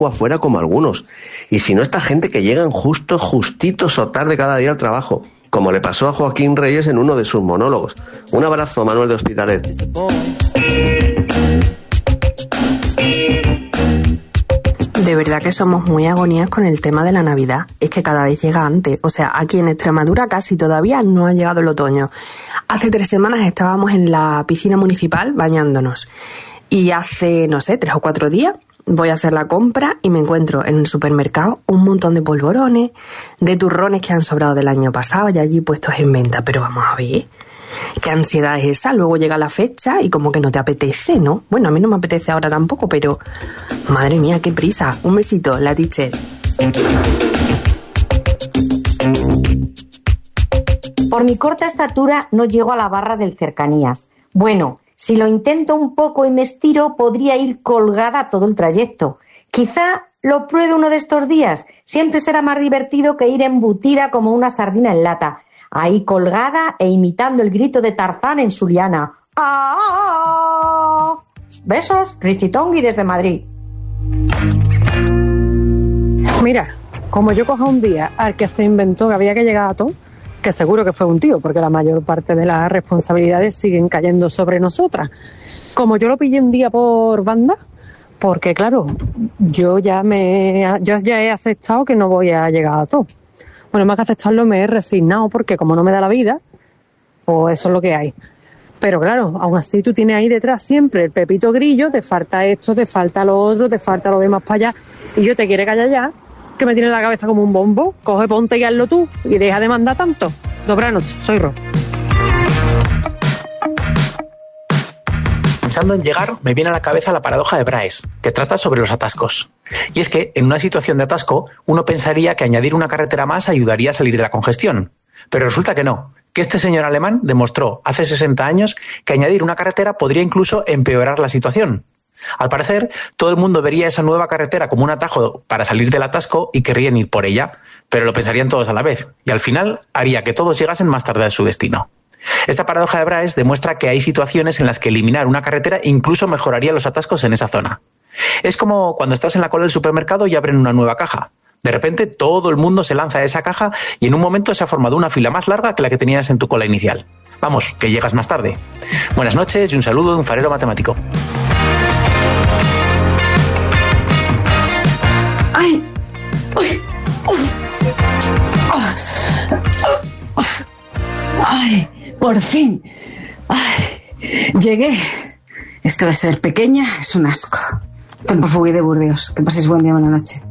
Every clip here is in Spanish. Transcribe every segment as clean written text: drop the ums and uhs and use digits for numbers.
afuera como algunos. Y si no, esta gente que llegan justitos o tarde cada día al trabajo, como le pasó a Joaquín Reyes en uno de sus monólogos. Un abrazo, Manuel de Hospitalet. De verdad que somos muy agonías con el tema de la Navidad. Es que cada vez llega antes. O sea, aquí en Extremadura casi todavía no ha llegado el otoño. Hace 3 semanas estábamos en la piscina municipal bañándonos. Y hace, 3 o 4 días voy a hacer la compra y me encuentro en el supermercado un montón de polvorones, de turrones que han sobrado del año pasado y allí puestos en venta. Pero vamos a ver, ¿qué ansiedad es esa? Luego llega la fecha y como que no te apetece, ¿no? Bueno, a mí no me apetece ahora tampoco, pero madre mía, qué prisa. Un besito, la teacher. Por mi corta estatura no llego a la barra del Cercanías. Bueno, si lo intento un poco y me estiro, podría ir colgada todo el trayecto. Quizá lo pruebe uno de estos días. Siempre será más divertido que ir embutida como una sardina en lata, ahí colgada e imitando el grito de Tarzán en su liana. ¡Ah! Besos, Ricitongui desde Madrid. Mira, como yo coja un día al que se inventó que había que llegar a todo, que seguro que fue un tío, porque la mayor parte de las responsabilidades siguen cayendo sobre nosotras. Como yo lo pillé un día por banda, porque claro, yo ya he aceptado que no voy a llegar a todo. Bueno, más que aceptarlo me he resignado, porque como no me da la vida, pues eso es lo que hay. Pero claro, aún así tú tienes ahí detrás siempre el Pepito Grillo, te falta esto, te falta lo otro, te falta lo demás para allá, y yo te quiere callar ya, que me tiene la cabeza como un bombo. Coge, ponte y hazlo tú, y deja de mandar tanto. Dobrá noche, soy Ro. Pensando en llegar, me viene a la cabeza la paradoja de Braes, que trata sobre los atascos. Y es que, en una situación de atasco, uno pensaría que añadir una carretera más ayudaría a salir de la congestión. Pero resulta que no, que este señor alemán demostró hace 60 años que añadir una carretera podría incluso empeorar la situación. Al parecer, todo el mundo vería esa nueva carretera como un atajo para salir del atasco y querrían ir por ella, pero lo pensarían todos a la vez, y al final haría que todos llegasen más tarde a su destino. Esta paradoja de Braes demuestra que hay situaciones en las que eliminar una carretera incluso mejoraría los atascos en esa zona. Es como cuando estás en la cola del supermercado y abren una nueva caja. De repente todo el mundo se lanza a esa caja y en un momento se ha formado una fila más larga que la que tenías en tu cola inicial. Vamos, que llegas más tarde. Buenas noches y un saludo de un farero matemático. ¡Ay! ¡Uy! ¡Uf! ¡Ay! ¡Por fin! ¡Ay! Llegué. Esto de ser pequeña es un asco. Tempo Fugui de Burdeos. Que paséis buen día, buena noche.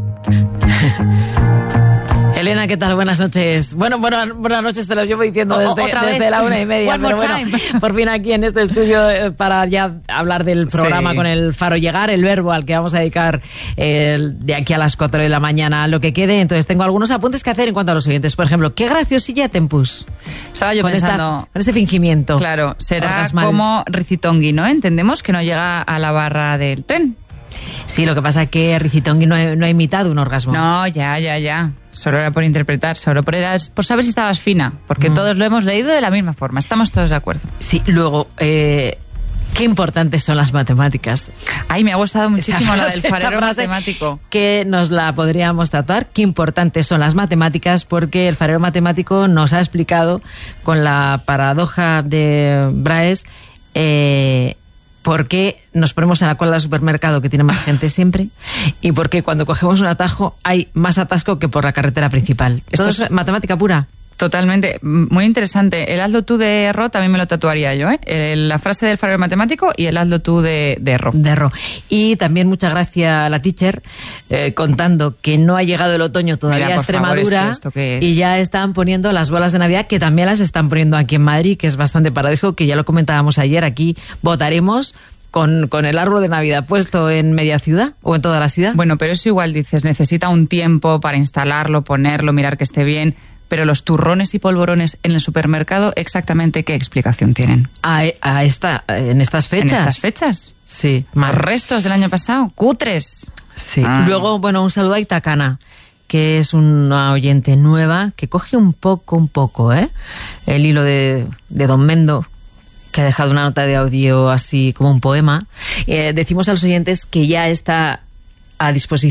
Elena, ¿qué tal? Buenas noches. Bueno, buenas noches, te lo llevo diciendo desde la 1:30. One more time. Por fin aquí en este estudio para ya hablar del programa con el Faro Llegar, el verbo al que vamos a dedicar de aquí a las 4 de la mañana lo que quede. Entonces tengo algunos apuntes que hacer en cuanto a los oyentes. Por ejemplo, qué graciosilla Tempus. Estaba yo pensando... con este fingimiento. Claro, será como Ricitongui, ¿no? Entendemos que no llega a la barra del tren. Sí, lo que pasa es que Ricitongui no ha imitado un orgasmo. No, ya. Solo era por interpretar, por saber si estabas fina, porque todos lo hemos leído de la misma forma, estamos todos de acuerdo. Sí, luego, qué importantes son las matemáticas. Ay, me ha gustado muchísimo la del farero matemático. Que nos la podríamos tatuar, qué importantes son las matemáticas, porque el farero matemático nos ha explicado con la paradoja de Braes por qué nos ponemos en la cola del supermercado, que tiene más gente siempre, y por qué cuando cogemos un atajo hay más atasco que por la carretera principal. Esto es matemática pura. Totalmente, muy interesante. El hazlo tú de Ro también me lo tatuaría yo, la frase del farero matemático y el hazlo tú de Ro. De Ro. Y también muchas gracias a la teacher contando que no ha llegado el otoño todavía a Extremadura, ¿esto qué es? Y ya están poniendo las bolas de Navidad, que también las están poniendo aquí en Madrid, que es bastante paradójico, que ya lo comentábamos ayer. Aquí votaremos con el árbol de Navidad puesto en media ciudad o en toda la ciudad. Bueno, pero eso igual dices, necesita un tiempo para instalarlo, ponerlo, mirar que esté bien. Pero los turrones y polvorones en el supermercado, ¿exactamente qué explicación tienen? En estas fechas. ¿En estas fechas? Sí. Más restos del año pasado, cutres. Sí. Luego, un saludo a Itacana, que es una oyente nueva, que coge un poco, el hilo de Don Mendo, que ha dejado una nota de audio así como un poema. Decimos a los oyentes que ya está a disposición